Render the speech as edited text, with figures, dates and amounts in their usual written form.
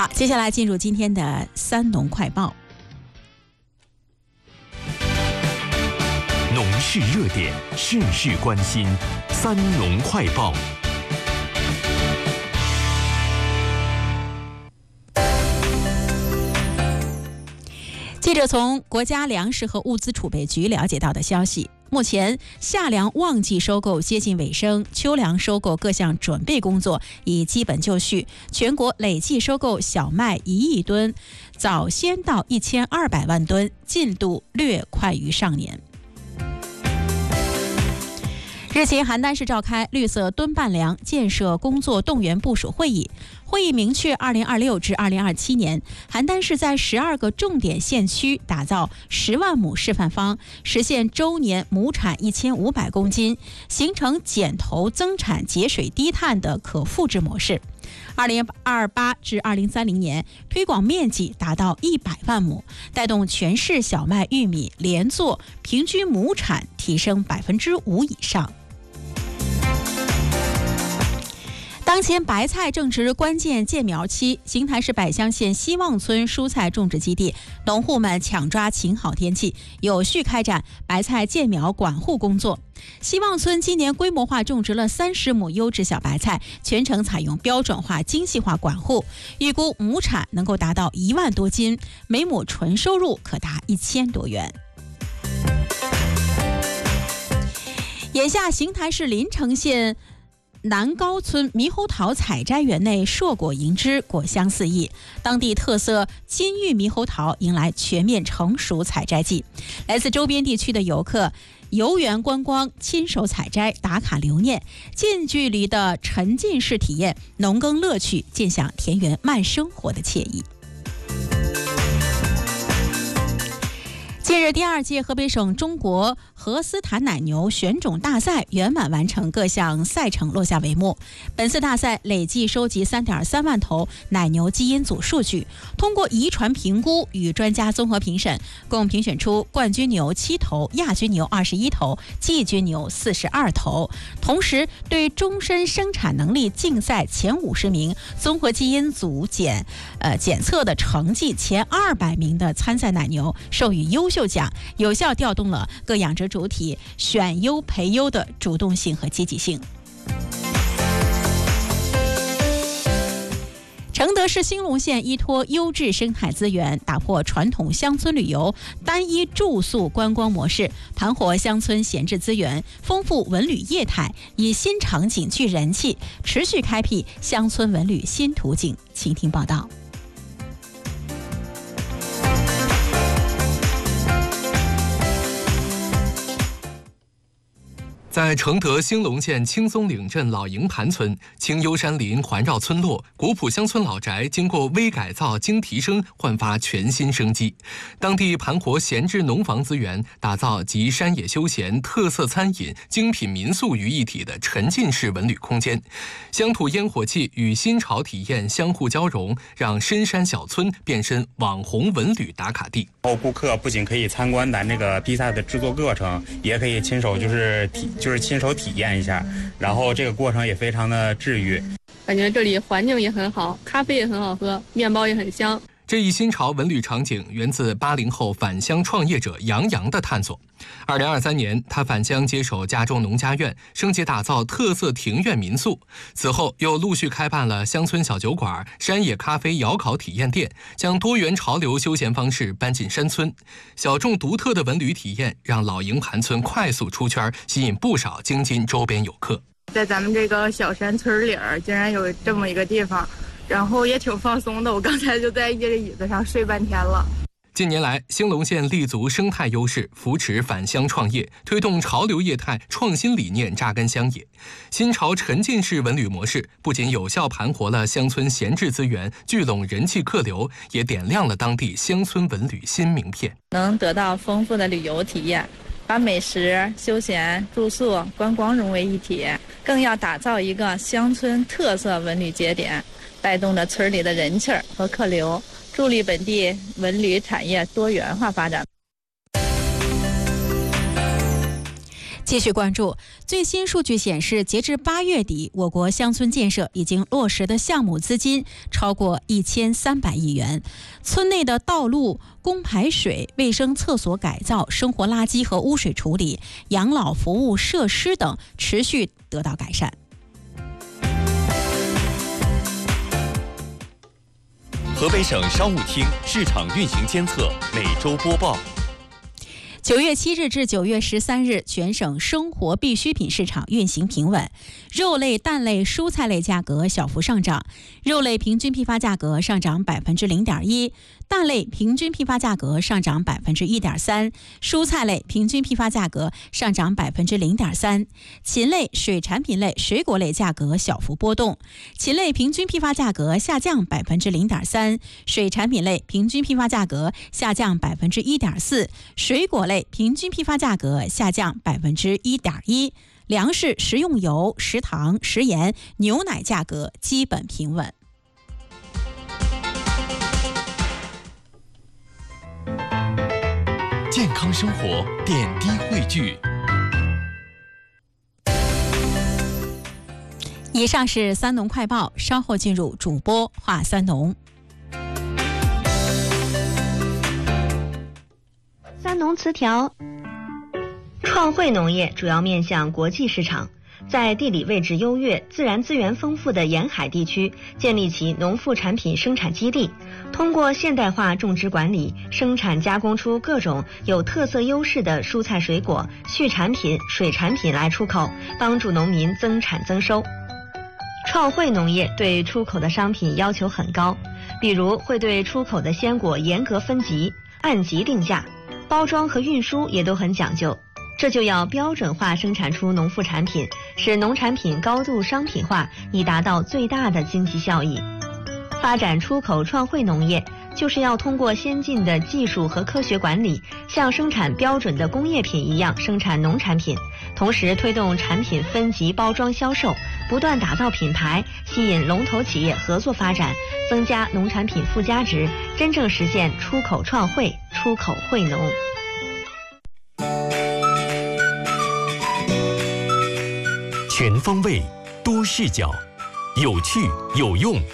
好，接下来进入今天的三农快报。 农事热点，事事关心，三农快报。 记者从国家粮食和物资储备局了解到的消息，目前夏粮旺季收购接近尾声，秋粮收购各项准备工作已基本就绪，全国累计收购小麦1亿吨，早先到1200万吨，进度略快于上年。日前，邯郸市召开绿色敦半粮建设工作动员部署会议。会议明确，2026至2027年，邯郸市在12个重点县区打造10万亩示范方，实现周年亩产1500公斤，形成减投增产节水低碳的可复制模式。2028至2030年，推广面积达到100万亩，带动全市小麦、玉米连作平均亩产提升5%以上。当前白菜正值关键建苗期，邢台市百乡县希望村蔬菜种植基地农户们抢抓晴好天气，有序开展白菜建苗管护工作。希望村今年规模化种植了30亩优质小白菜，全程采用标准化、精细化管护，预估亩产能够达到1万多斤，每亩纯收入可达1000多元。眼下，邢台市临城县南高村猕猴桃采摘园内硕果盈枝，果香四溢，当地特色金玉猕猴桃迎来全面成熟采摘季。来自周边地区的游客游园观光，亲手采摘，打卡留念，近距离的沉浸式体验农耕乐趣，尽享田园慢生活的惬意。近日，第2届河北省中国荷斯坦奶牛选种大赛圆满完成，各项赛程落下帷幕。本次大赛累计收集3.3万头奶牛基因组数据，通过遗传评估与专家综合评审，共评选出冠军牛7头、亚军牛21头、季军牛42头。同时，对终身生产能力竞赛前50名、综合基因组检测的成绩前200名的参赛奶牛授予优秀奖，有效调动了各养殖主体选优培优的主动性和积极性。承德市兴隆县依托优质生态资源，打破传统乡村旅游单一住宿观光模式，盘活乡村闲置资源，丰富文旅业态，以新场景聚人气，持续开辟乡村文旅新途径。请听报道。 在承德兴隆县青松岭镇老营盘村，清幽山林环绕村落，古朴乡村老宅经过微改造、精提升，焕发全新生机。当地盘活闲置农房资源，打造集山野休闲、特色餐饮、精品民宿于一体的沉浸式文旅空间。乡土烟火气与新潮体验相互交融，让深山小村变身网红文旅打卡地。 顾客不仅可以参观咱这个比赛的制作过程，也可以亲手亲手体验一下，然后这个过程也非常的治愈。 感觉这里环境也很好，咖啡也很好喝，面包也很香。 这一新潮文旅场景源自80后返乡创业者杨洋的探索。2023年，他返乡接手家中农家院，升级打造特色庭院民宿。此后又陆续开办了乡村小酒馆、山野咖啡窑烤体验店，将多元潮流休闲方式搬进山村。小众独特的文旅体验让老营盘村快速出圈，吸引不少京津周边游客。 在咱们这个小山村里竟然有这么一个地方，然后也挺放松的，我刚才就在一个椅子上睡半天了。 近年来，兴隆县立足生态优势，扶持返乡创业，推动潮流业态创新理念扎根乡野。新潮沉浸式文旅模式不仅有效盘活了乡村闲置资源，聚拢人气客流，也点亮了当地乡村文旅新名片。 能得到丰富的旅游体验，把美食、休闲、住宿、观光融为一体，更要打造一个乡村特色文旅节点，带动着村里的人气和客流，助力本地文旅产业多元化发展。 继续关注最新数据显示，截至8月底，我国乡村建设已经落实的项目资金超过1300亿元，村内的道路、供排水、卫生厕所改造、生活垃圾和污水处理、养老服务设施等持续得到改善。 河北省商务厅市场运行监测每周播报。 9月7日至9月13日，全省生活必需品市场运行平稳，肉类、蛋类、蔬菜类价格小幅上涨，肉类平均批发价格上涨0.1%，蛋类平均批发价格上涨1.3%，蔬菜类平均批发价格上涨0.3%，禽类、水产品类、水果类价格小幅波动，禽类平均批发价格下降0.3%，水产品类平均批发价格下降1.4%，水果类平均批发价格下降1.1%，粮食、食用油、食糖、食盐、牛奶价格基本平稳。 健康生活点滴汇聚。 以上是三农快报，稍后进入主播话三农。 三农词条：创汇农业主要面向国际市场，在地理位置优越、自然资源丰富的沿海地区建立起农副产品生产基地，通过现代化种植管理，生产加工出各种有特色优势的蔬菜水果、畜产品、水产品来出口，帮助农民增产增收。创汇农业对出口的商品要求很高，比如会对出口的鲜果严格分级，按级定价，包装和运输也都很讲究，这就要标准化生产出农副产品，使农产品高度商品化，以达到最大的经济效益。发展出口创汇农业，就是要通过先进的技术和科学管理，像生产标准的工业品一样生产农产品，同时推动产品分级包装销售，不断打造品牌，吸引龙头企业合作发展，增加农产品附加值，真正实现出口创汇、出口汇农。 全方位、多视角，有趣有用。